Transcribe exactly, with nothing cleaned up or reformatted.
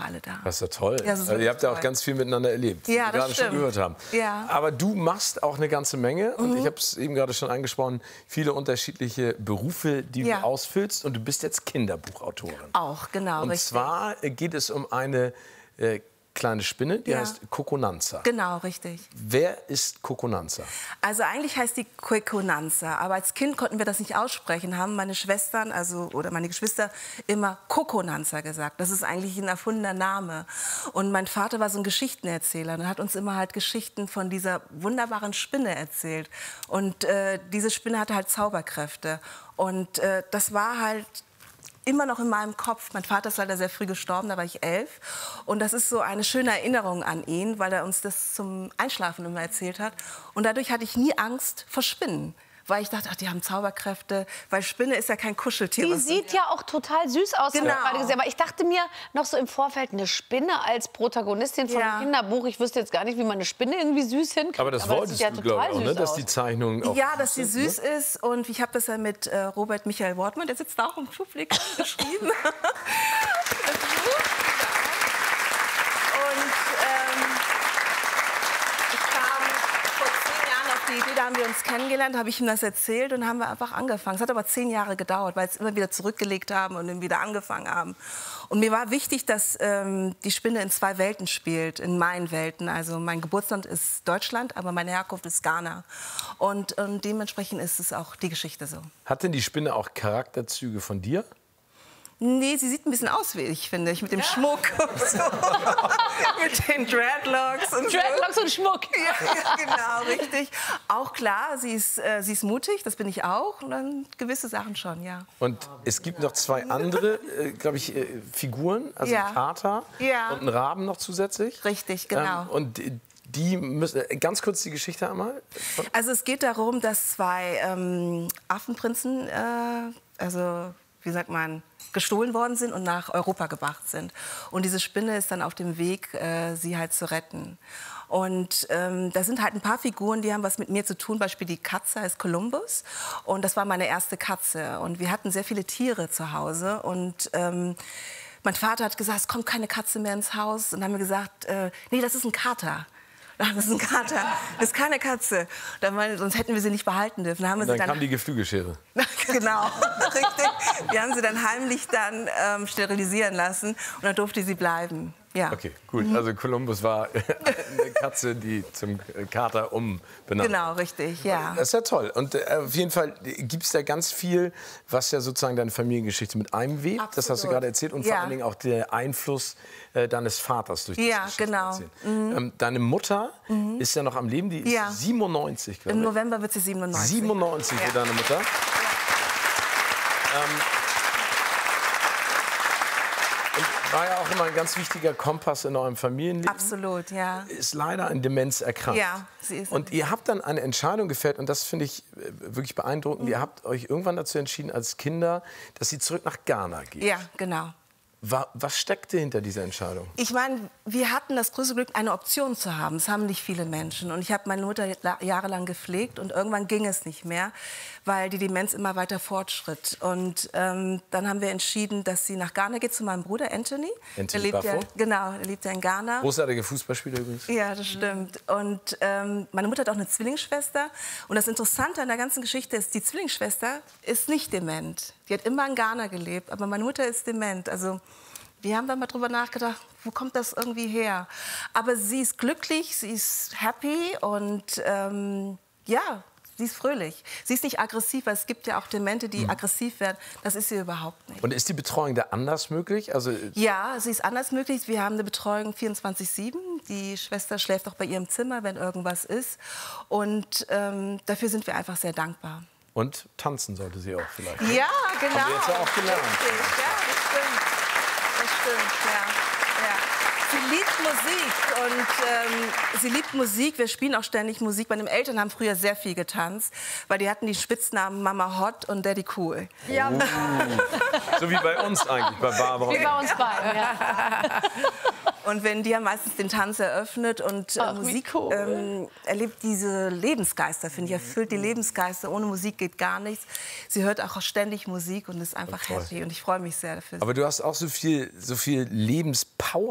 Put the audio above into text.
alle da. Das ist ja toll. Ja, das ist also ihr habt ja auch toll. ganz viel miteinander erlebt, Ja, wie wir das gerade stimmt. schon gehört haben. Ja. Aber du machst auch eine ganze Menge. Und Mhm. ich habe es eben gerade schon angesprochen, viele unterschiedliche Berufe, die Ja. du ausfüllst. Und du bist jetzt Kinderbuchautorin. Auch, genau, Und richtig. zwar geht es um eine äh, kleine Spinne, die Ja. heißt Coconanza. Genau, richtig. Wer ist Coconanza? Also eigentlich heißt die Coconanza, aber als Kind konnten wir das nicht aussprechen, haben meine Schwestern, also oder meine Geschwister immer Coconanza gesagt. Das ist eigentlich ein erfundener Name. Und mein Vater war so ein Geschichtenerzähler und hat uns immer halt Geschichten von dieser wunderbaren Spinne erzählt. Und äh, diese Spinne hatte halt Zauberkräfte. Und äh, das war halt immer noch in meinem Kopf. Mein Vater ist leider sehr früh gestorben, da war ich elf. Und das ist so eine schöne Erinnerung an ihn, weil er uns das zum Einschlafen immer erzählt hat. Und dadurch hatte ich nie Angst vor Spinnen. Weil ich dachte, ach, die haben Zauberkräfte, weil Spinne ist ja kein Kuscheltier. Die sieht ja auch total süß aus, Genau. hab ich gerade gesehen. Aber ich dachte mir noch so im Vorfeld, eine Spinne als Protagonistin von Ja. einem Kinderbuch. Ich wüsste jetzt gar nicht, wie man eine Spinne irgendwie süß hinkriegt. Aber das wolltest sieht ja du, glaube ich, auch, total ne? süß Dass aus. die Zeichnungen auch Ja, dass sie sind, süß ist. Und ich habe das ja mit äh, Robert Michael Wortmann, der sitzt auch im Publikum, geschrieben. Das Buch. Und ähm, ich kam vor zehn Jahren auf die Idee, da haben wir uns kennengelernt, habe ich ihm das erzählt und haben wir einfach angefangen. Es hat aber zehn Jahre gedauert, weil wir es immer wieder zurückgelegt haben und dann wieder angefangen haben. Und mir war wichtig, dass ähm, die Spinne in zwei Welten spielt, in meinen Welten. Also mein Geburtsland ist Deutschland, aber meine Herkunft ist Ghana. Und, und dementsprechend ist es auch die Geschichte so. Hat denn die Spinne auch Charakterzüge von dir? Nee, sie sieht ein bisschen aus wie ich, finde ich, mit dem Schmuck und so. Mit den Dreadlocks und Dreadlocks und Schmuck. Ja, ja, genau, richtig. Auch klar, sie ist, äh, sie ist mutig, das bin ich auch. Und dann gewisse Sachen schon, ja. Und es gibt noch zwei andere, äh, glaube ich, äh, Figuren, also Ja. ein Kater Ja. und ein Raben noch zusätzlich. Richtig, genau. Ähm, und die- die müssen, äh, ganz kurz die Geschichte einmal. Also es geht darum, dass zwei ähm, Affenprinzen, äh, also wie sagt man, gestohlen worden sind und nach Europa gebracht sind. Und diese Spinne ist dann auf dem Weg, äh, sie halt zu retten. Und ähm, da sind halt ein paar Figuren, die haben was mit mir zu tun. Beispiel die Katze heißt Columbus. Und das war meine erste Katze. Und wir hatten sehr viele Tiere zu Hause. Und ähm, mein Vater hat gesagt, es kommt keine Katze mehr ins Haus. Und dann haben wir gesagt, äh, nee, das ist ein Kater. Das ist ein Kater, das ist keine Katze. Dann meine, sonst hätten wir sie nicht behalten dürfen. Dann, haben wir Und dann sie dann kam die Geflügelschere. genau, richtig. Wir haben sie dann heimlich dann ähm, sterilisieren lassen und dann durfte sie bleiben. Ja. Okay, gut. Also Kolumbus war eine Katze, die zum Kater umbenannt. Genau, richtig, ja. Das ist ja toll. Und äh, auf jeden Fall gibt es da ganz viel, was ja sozusagen deine Familiengeschichte mit einwebt. Absolut. Das hast du gerade erzählt. Und Ja. vor allen Dingen auch der Einfluss äh, deines Vaters durch Ja, das genau. Mhm. Ähm, deine Mutter mhm. ist ja noch am Leben. Die ist Ja. siebenundneunzig, glaube Im ich. November wird sie siebenundneunzig. siebenundneunzig Ja. wird deine Mutter. Ähm, und war ja auch immer ein ganz wichtiger Kompass in eurem Familienleben. Absolut, ja. Ist leider an Demenz erkrankt. Ja, sie ist. Und ihr habt dann eine Entscheidung gefällt, und das finde ich äh, wirklich beeindruckend. Mhm. Ihr habt euch irgendwann dazu entschieden, als Kinder, dass sie zurück nach Ghana geht. Ja, genau. Wa- Was steckte hinter dieser Entscheidung? Ich meine, wir hatten das größte Glück, eine Option zu haben. Das haben nicht viele Menschen. Und ich habe meine Mutter la- jahrelang gepflegt und irgendwann ging es nicht mehr, weil die Demenz immer weiter fortschritt. Und ähm, dann haben wir entschieden, dass sie nach Ghana geht zu meinem Bruder Anthony. Anthony der lebt ja, Buffo? genau, der lebt ja in Ghana. Großartiger Fußballspieler übrigens. Ja, das stimmt. Und ähm, meine Mutter hat auch eine Zwillingsschwester. Und das Interessante an der ganzen Geschichte ist, die Zwillingsschwester ist nicht dement. Die hat immer in Ghana gelebt, aber meine Mutter ist dement. Also wir haben dann mal drüber nachgedacht, wo kommt das irgendwie her? Aber sie ist glücklich, sie ist happy und ähm, ja, sie ist fröhlich. Sie ist nicht aggressiv, weil es gibt ja auch Demente, die Mhm. aggressiv werden. Das ist sie überhaupt nicht. Und ist die Betreuung da anders möglich? Also, Ja, sie ist anders möglich. Wir haben eine Betreuung vierundzwanzig sieben. Die Schwester schläft auch bei ihrem Zimmer, wenn irgendwas ist. Und ähm, dafür sind wir einfach sehr dankbar. und tanzen sollte sie auch vielleicht. ne? Ja, genau. Haben wir jetzt ja auch gelernt. Richtig. Ja, das stimmt. Das stimmt, ja. ja. Sie liebt Musik und ähm, sie liebt Musik. Wir spielen auch ständig Musik. Meine Eltern haben früher sehr viel getanzt, weil die hatten die Spitznamen Mama Hot und Daddy Cool. Ja, So wie bei uns eigentlich, bei Barbara. wie bei uns beiden. Ja. Und wenn die haben meistens den Tanz eröffnet und äh, Ach, wie Musik cool. ähm, erlebt diese Lebensgeister, finde ich, erfüllt die Lebensgeister. Ohne Musik geht gar nichts. Sie hört auch ständig Musik und ist einfach Toll. happy und ich freue mich sehr dafür. Aber du hast auch so viel, so viel Lebenspower